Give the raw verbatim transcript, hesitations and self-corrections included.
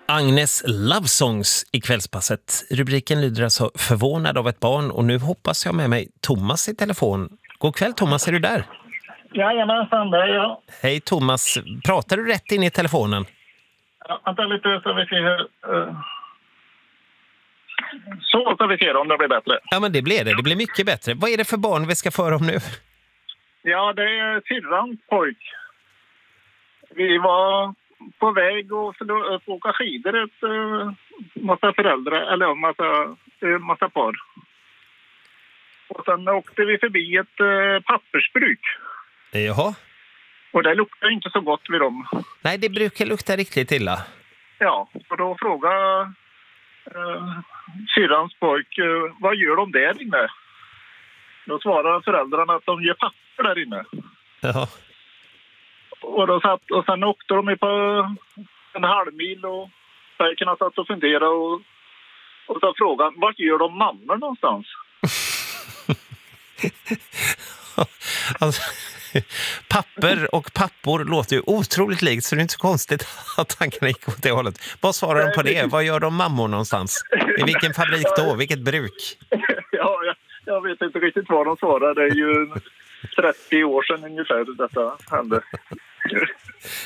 Agnes Love Songs i kvällspasset. Rubriken lyder alltså förvånad av ett barn och nu hoppas jag med mig Thomas i telefon. God kväll Thomas, är du där? Jajamensan, det är jag. Hej Thomas, pratar du rätt in i telefonen? Ja, vänta lite så vi ser uh... Så ska vi se om det blir bättre. Ja men det blir det, det blir mycket bättre. Vad är det för barn vi ska föra om nu? Ja, det är syrrans pojk. Vi var på väg och att åka skidor ett uh, massa föräldrar, eller en massa, uh, massa par. Och sen åkte vi förbi ett uh, pappersbruk. Jaha. Och det luktar inte så gott vid dem. Nej, det brukar lukta riktigt illa. Ja, och då frågade uh, syrrans pojk, uh, vad gör de där inne? Då svarar föräldrarna att de gör papper där inne. Ja. Och, då satt, och sen åkte de på en halv mil och pojkarna satt och funderade och, och så frågan, vart gör de mammor någonstans? Alltså, papper och pappor låter ju otroligt likt så det är inte så konstigt att tankarna gick åt det hållet. Vad svarar de på det? Vad gör de mammor någonstans? I vilken fabrik då? Vilket bruk? Ja, jag, jag vet inte riktigt vad de svarar. Det är ju trettio år sedan ungefär detta hände.